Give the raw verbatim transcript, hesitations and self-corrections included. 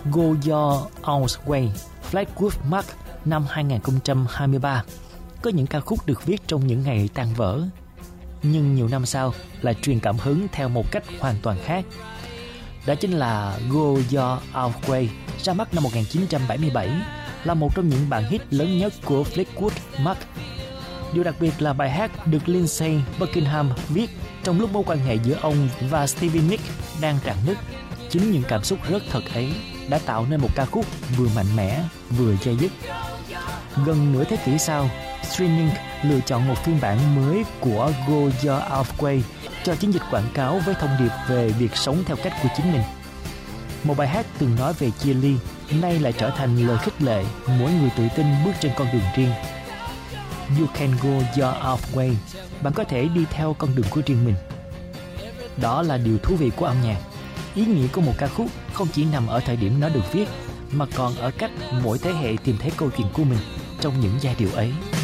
Go Your Own Way, Fleetwood Mac năm hai không hai ba, có những ca khúc được viết trong những ngày tan vỡ, nhưng nhiều năm sau lại truyền cảm hứng theo một cách hoàn toàn khác. Đó chính là Go Your Own Way, ra mắt năm một nghìn chín trăm bảy mươi bảy, là một trong những bản hit lớn nhất của Fleetwood Mac. Điều đặc biệt là bài hát được Lindsey Buckingham viết trong lúc mối quan hệ giữa ông và Stevie Nicks đang rạn nứt. Chính những cảm xúc rất thật ấy đã tạo nên một ca khúc vừa mạnh mẽ vừa dai dứt. Gần nửa thế kỷ sau, streaming lựa chọn một phiên bản mới của Go Your Own Way cho chiến dịch quảng cáo với thông điệp về việc sống theo cách của chính mình. Một bài hát từng nói về chia ly, nay lại trở thành lời khích lệ mỗi người tự tin bước trên con đường riêng. You can go your own way, bạn có thể đi theo con đường của riêng mình. Đó là điều thú vị của âm nhạc. Ý nghĩa của một ca khúc không chỉ nằm ở thời điểm nó được viết, mà còn ở cách mỗi thế hệ tìm thấy câu chuyện của mình trong những giai điệu ấy.